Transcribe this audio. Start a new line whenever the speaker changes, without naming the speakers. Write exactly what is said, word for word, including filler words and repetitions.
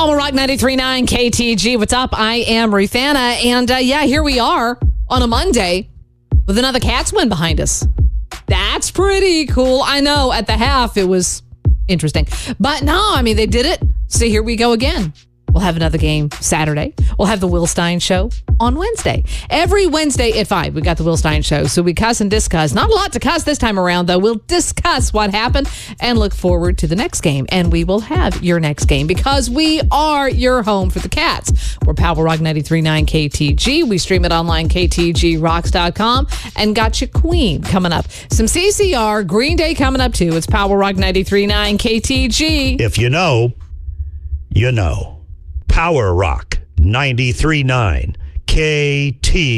Power Rock ninety-three point nine K T G. What's up? I am Ruthanna. And uh, yeah, here we are on a Monday with another Cats win behind us. That's pretty cool. I know at the half it was interesting. But no, I mean, they did it. So here we go again. We'll have another game Saturday. We'll have the Will Stein Show on Wednesday. Every Wednesday at five, we got the Will Stein Show. So we cuss and discuss. Not a lot to cuss this time around, though. We'll discuss what happened and look forward to the next game. And we will have your next game because we are your home for the Cats. We're Power Rock ninety-three point nine K T G. We stream it online, K T G rocks dot com. And got you Queen coming up. Some C C R, Green Day coming up, too. It's Power Rock ninety-three point nine K T G.
If you know, you know. Power Rock ninety-three point nine K T